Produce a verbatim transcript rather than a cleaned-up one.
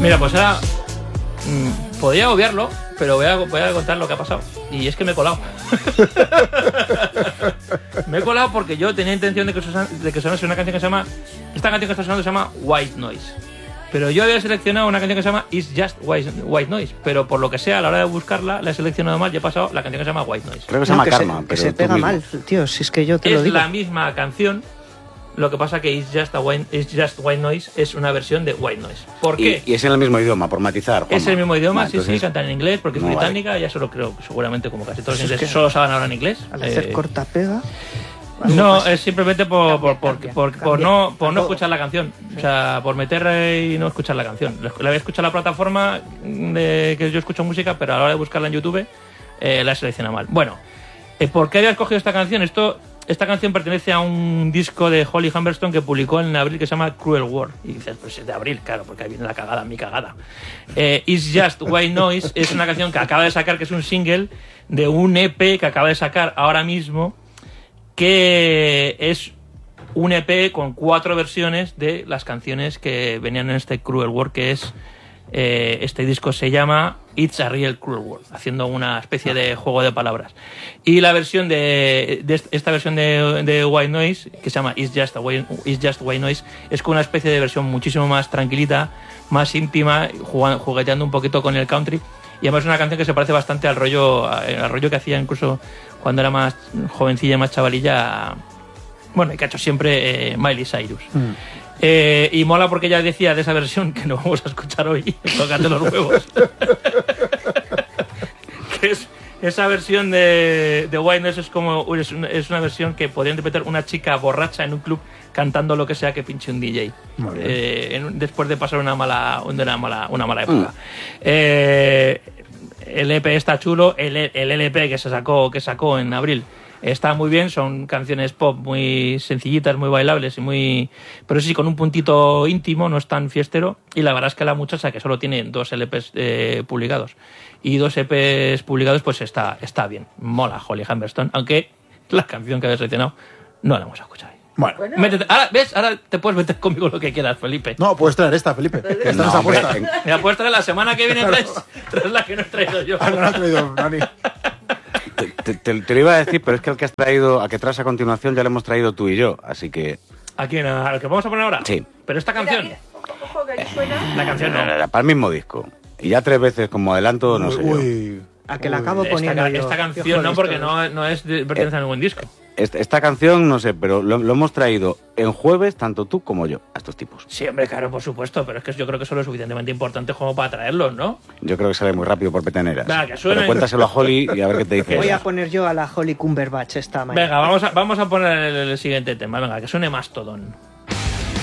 Mira, pues ahora mmm, podría obviarlo, pero voy a, voy a contar lo que ha pasado. Y es que me he colado. Me he colado porque yo tenía intención de que, de que sonase una canción que se llama... Esta canción que está sonando se llama White Noise. Pero yo había seleccionado una canción que se llama It's Just White, White Noise. Pero por lo que sea, a la hora de buscarla, la he seleccionado mal y he pasado la canción que se llama White Noise. Creo que se No, llama que Karma. se, pero que se pega mismo. mal, tío, si es que yo te Es lo digo. la misma canción, lo que pasa que It's Just, a white, It's Just White Noise es una versión de White Noise. ¿Por qué? Y, y es en el mismo idioma, por matizar. Juanma. Es el mismo idioma, Vale, sí, entonces, sí, cantan en inglés porque es no británica, vale. ya solo creo, seguramente como casi todos los Eso es ingleses que solo saben hablar en inglés. Al hacer Eh, corta-pega... No, es simplemente por, por, Cambia, por, cambia, por, por cambia. no, por no Tampoco. escuchar la canción. O sea, por meter y no escuchar la canción. La había escuchado en la plataforma de que yo escucho música, pero a la hora de buscarla en YouTube eh, la he seleccionado mal. Bueno, eh, ¿por qué había escogido esta canción? Esto, esta canción pertenece a un disco de Holly Humberstone que publicó en abril que se llama Cruel World. Y dices, pues es de abril, claro, porque ahí viene la cagada, mi cagada. Eh, It's Just White Noise es una canción que acaba de sacar, que es un single de un E P que acaba de sacar ahora mismo, que es un E P con cuatro versiones de las canciones que venían en este Cruel World, que es eh, este disco se llama It's a Real Cruel World, haciendo una especie de juego de palabras. Y la versión de, de esta versión de, de White Noise, que se llama It's Just, a White, It's Just White Noise, es con una especie de versión muchísimo más tranquilita, más íntima, jugando, jugueteando un poquito con el country. Y además es una canción que se parece bastante al rollo, al rollo que hacía incluso cuando era más jovencilla, más chavalilla, bueno, y que ha hecho siempre eh, Miley Cyrus. Mm. Eh, y mola porque ella decía de esa versión que no vamos a escuchar hoy, tócate los huevos. Que es esa versión de, de White Noise es como es una, es una versión que podría interpretar una chica borracha en un club cantando lo que sea que pinche un D J eh, en, después de pasar una mala una mala una mala época. Mm. Eh, el E P está chulo, el, el L P que se sacó que sacó en abril está muy bien, son canciones pop muy sencillitas, muy bailables y muy, pero sí con un puntito íntimo, no es tan fiestero. Y la verdad es que la muchacha, que solo tiene dos L Ps eh, publicados y dos E Ps publicados, pues está, está bien, mola Holly Humberstone, aunque la canción que habéis seleccionado no la hemos escuchado. Bueno, Métete, ahora, ¿ves? Ahora te puedes meter conmigo lo que quieras, Felipe. No, puedes traer esta, Felipe. Esta no, está hombre, puesta. en... Me puedes traer la semana que viene, traes, traes la que no he traído yo. Ah, no la ha traído Nani. Te, te, te, te lo iba a decir, pero es que el que has traído, a que traes a continuación, ya lo hemos traído tú y yo, así que... ¿A quién? ¿A lo que vamos a poner ahora? Sí. Pero esta canción... Mira, mira. Ojo, que ahí suena. La canción no. Para el mismo disco. Y ya tres veces como adelanto, no uy, sé yo. Uy, A que la uy. acabo poniendo Esta, yo. esta canción no, porque no, no es de, pertenece a ningún disco. Esta, esta canción, no sé, pero lo, lo hemos traído en jueves, tanto tú como yo, a estos tipos. Sí, hombre, claro, por supuesto, pero es que yo creo que eso es lo suficientemente importante como para traerlos, ¿no? Yo creo que sale muy rápido por peteneras. Venga, que suene. Pero cuéntaselo a Holly y a ver qué te dice. Voy ella. a poner yo a la Holly Cumberbatch esta mañana. Venga, vamos a, vamos a poner el, el siguiente tema. Venga, que suene Mastodon.